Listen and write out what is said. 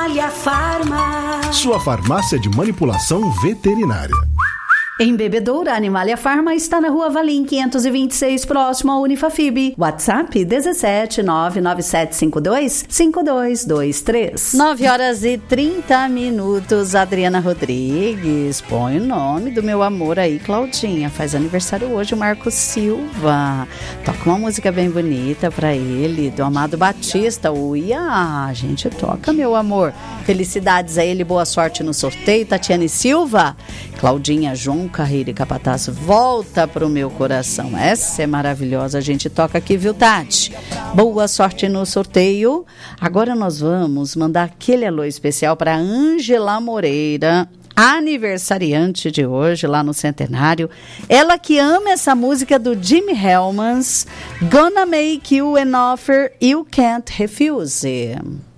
Animalia Farma. Sua farmácia de manipulação veterinária. Em Bebedouro, a Animalia Farma está na Rua Valim 526, próximo ao Unifafib. WhatsApp 17 99752 5223. 9h30. Adriana Rodrigues, põe o nome do meu amor aí, Claudinha. Faz aniversário hoje o Marcos Silva. Toca uma música bem bonita pra ele, do Amado Batista. Uia, a gente toca, meu amor. Felicidades a ele, boa sorte no sorteio. Tatiane Silva, Claudinha, João Carreira e Capataz, volta pro meu coração. Essa é maravilhosa, a gente toca aqui, viu, Tati? Boa sorte no sorteio. Agora nós vamos mandar aquele alô especial para Ângela Moreira, aniversariante de hoje lá no Centenário. Ela que ama essa música do Jimmy Hellmans, Gonna Make You an Offer You Can't Refuse.